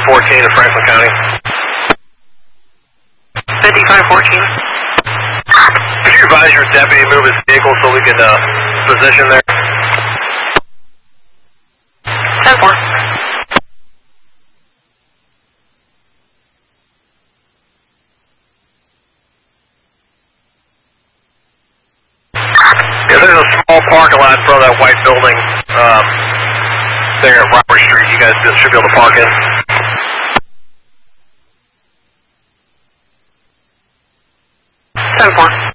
5514 in Franklin County. 5514. Could you advise your deputy to move his vehicle so we can position there? 10-4. Yeah, there's a small parking lot in front of that white building there at Robert Street. You guys should be able to park in. 10-4.